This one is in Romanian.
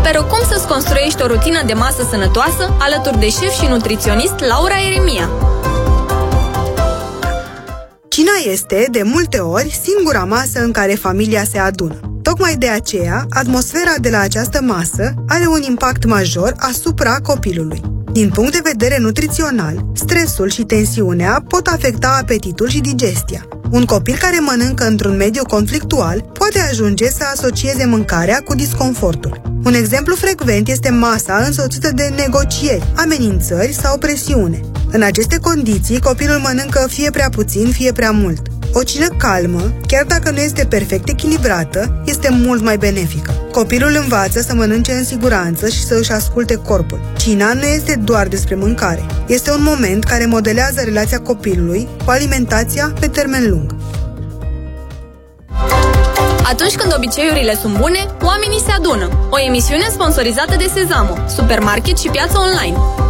descoperă cum să-ți construiești o rutină de masă sănătoasă alături de șef și nutriționist Laura Eremia. Cina este, de multe ori, singura masă în care familia se adună. Tocmai de aceea, atmosfera de la această masă are un impact major asupra copilului. Din punct de vedere nutrițional, stresul și tensiunea pot afecta apetitul și digestia. Un copil care mănâncă într-un mediu conflictual poate ajunge să asocieze mâncarea cu disconfortul. Un exemplu frecvent este masa însoțită de negocieri, amenințări sau presiune. În aceste condiții, copilul mănâncă fie prea puțin, fie prea mult. O cină calmă, chiar dacă nu este perfect echilibrată, este mult mai benefică. Copilul învață să mănânce în siguranță și să își asculte corpul. Cina nu este doar despre mâncare. Este un moment care modelează relația copilului cu alimentația pe termen lung. Atunci când obiceiurile sunt bune, oamenii se adună. O emisiune sponsorizată de Sezamo, supermarket și piață online.